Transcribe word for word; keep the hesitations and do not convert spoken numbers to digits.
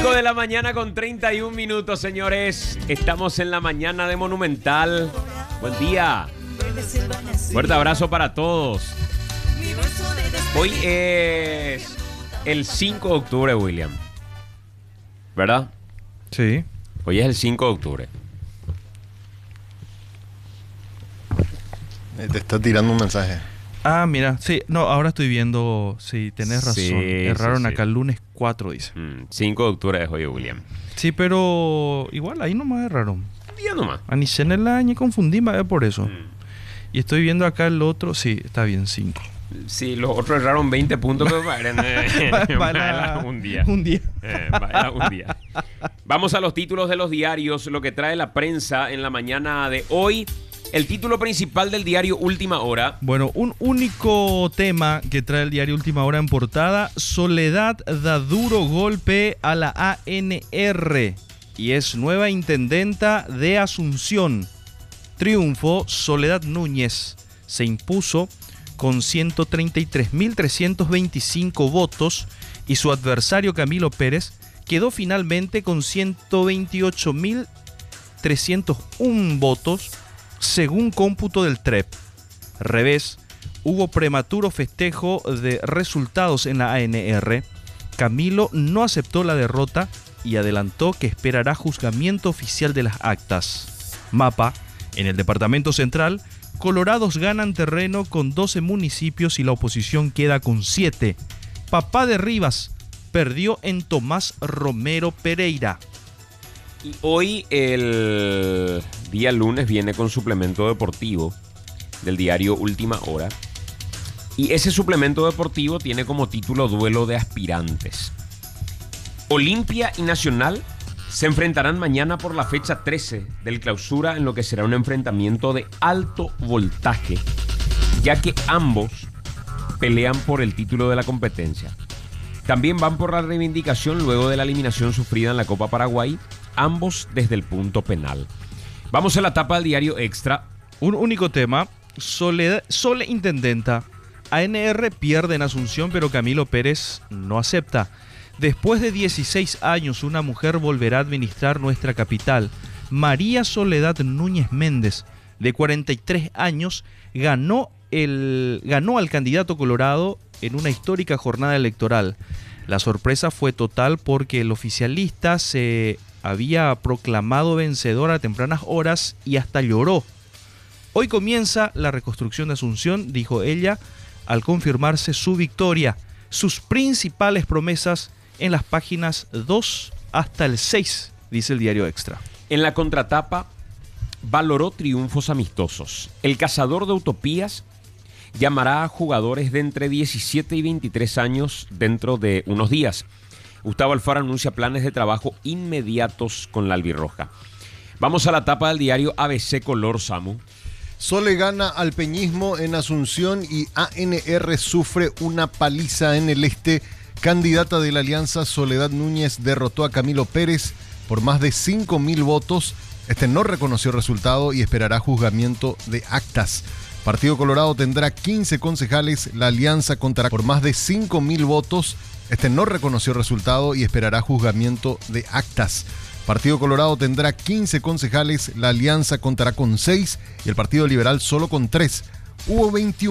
cinco de la mañana con treinta y un minutos, señores. Estamos en la mañana de Monumental. Buen día. Fuerte abrazo para todos. Hoy es el cinco de octubre, William. ¿Verdad? Sí. Hoy es el cinco de octubre. Te está tirando un mensaje. Ah, mira, sí, no, ahora estoy viendo, sí, tenés razón. Sí, Erraron sí, sí. acá el lunes cuatro, dice. Mm, cinco de octubre es hoy, William. Sí, pero igual ahí nomás erraron. Un día nomás. A ni se la me confundí, va, es por eso. Mm. Y estoy viendo acá el otro, sí, está bien, cinco. Sí, los otros erraron veinte puntos, pero eran, eh, Baila un día. Un día. Eh, baila un día. Vamos a los títulos de los diarios, lo que trae la prensa en la mañana de hoy. El título principal del diario Última Hora. Bueno, un único tema que trae el diario Última Hora en portada: Soledad da duro golpe a la A N R y es nueva intendenta de Asunción. Triunfo, Soledad Núñez se impuso con ciento treinta y tres mil trescientos veinticinco votos y su adversario Camilo Pérez quedó finalmente con ciento veintiocho mil trescientos uno votos según cómputo del T R E P. Revés, hubo prematuro festejo de resultados en la A N R. Camilo no aceptó la derrota y adelantó que esperará juzgamiento oficial de las actas. Mapa, en el departamento central, Colorados ganan terreno con doce municipios y la oposición queda con siete. Papá de Rivas perdió en Tomás Romero Pereira. Y hoy, el día lunes, viene con suplemento deportivo del diario Última Hora. Y ese suplemento deportivo tiene como título Duelo de Aspirantes. Olimpia y Nacional se enfrentarán mañana por la fecha trece del clausura en lo que será un enfrentamiento de alto voltaje, ya que ambos pelean por el título de la competencia. También van por la reivindicación luego de la eliminación sufrida en la Copa Paraguay, ambos desde el punto penal. Vamos a la tapa del diario Extra. Un único tema: Soledad, Sole Intendenta. A N R pierde en Asunción, pero Camilo Pérez no acepta. Después de dieciséis años, una mujer volverá a administrar nuestra capital. María Soledad Núñez Méndez, de cuarenta y tres años, ganó, el, ganó al candidato colorado en una histórica jornada electoral. La sorpresa fue total porque el oficialista se había proclamado vencedor a tempranas horas y hasta lloró. Hoy comienza la reconstrucción de Asunción, dijo ella, al confirmarse su victoria. Sus principales promesas en las páginas dos hasta el seis, dice el diario Extra. En la contratapa, valoró triunfos amistosos. El cazador de utopías llamará a jugadores de entre diecisiete y veintitrés años dentro de unos días. Gustavo Alfaro anuncia planes de trabajo inmediatos con la albirroja. Vamos a la tapa del diario A B C Color, Samu. Sole gana al peñismo en Asunción y A N R sufre una paliza en el este. Candidata de la alianza, Soledad Núñez derrotó a Camilo Pérez por más de cinco mil votos. Este no reconoció resultado y esperará juzgamiento de actas. Partido Colorado tendrá quince concejales. La alianza contará por más de cinco mil votos. Este no reconoció resultado y esperará juzgamiento de actas. Partido Colorado tendrá quince concejales. La alianza contará con seis y el Partido Liberal solo con tres. Hubo veintiún